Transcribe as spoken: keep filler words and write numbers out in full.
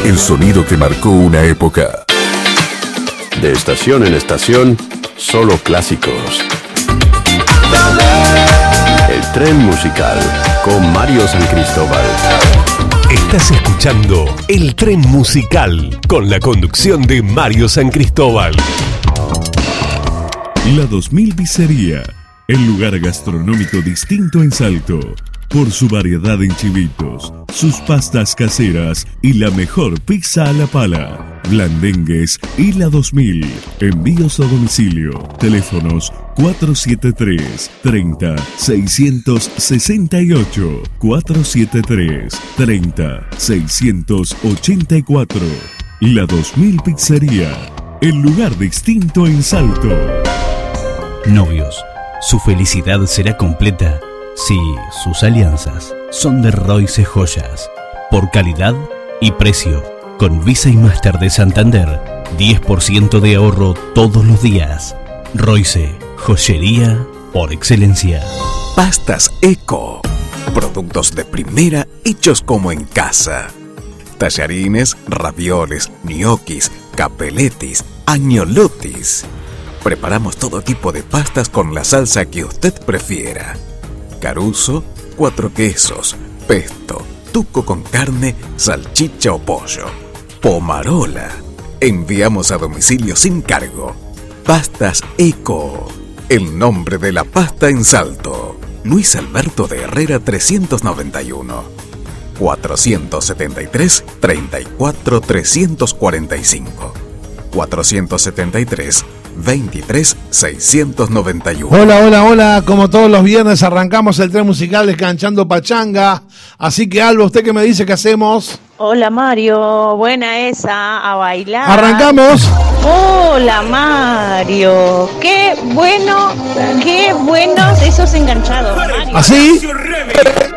El sonido que marcó una época. De estación en estación, solo clásicos. El tren musical con Mario San Cristóbal. Estás escuchando El Tren Musical con la conducción de Mario San Cristóbal. La dos mil Pizzería, el lugar gastronómico distinto en Salto. Por su variedad en chivitos, sus pastas caseras y la mejor pizza a la pala. Blandengues y la dos mil. Envíos a domicilio. Teléfonos cuatro siete tres, treinta, seiscientos sesenta y ocho. cuatro siete tres, treinta, seiscientos ochenta y cuatro. La dos mil Pizzería, el lugar distinto en Salto. Novios, su felicidad será completa si sus alianzas son de Royce Joyas. Por calidad y precio. Con Visa y Master de Santander, diez por ciento de ahorro todos los días. Royce, joyería por excelencia. Pastas Eco. Productos de primera hechos como en casa. Tallarines, ravioles, ñoquis, capeletis, agnolotis. Preparamos todo tipo de pastas con la salsa que usted prefiera. Caruso, cuatro quesos, pesto, tuco con carne, salchicha o pollo. Pomarola. Enviamos a domicilio sin cargo. Pastas Eco. El nombre de la pasta en Salto. Luis Alberto de Herrera trescientos noventa y uno. cuatrocientos setenta y tres, treinta y cuatro, trescientos cuarenta y cinco. cuatrocientos setenta y tres, veintitrés, seiscientos noventa y uno. Hola, hola, hola. Como todos los viernes arrancamos el tren musical descanchando pachanga. Así que, Alba, ¿usted qué me dice que hacemos? Hola, Mario. Buena esa. A bailar. ¡Arrancamos! Hola, Mario. Qué bueno, qué buenos esos enganchados, Mario. ¿Así?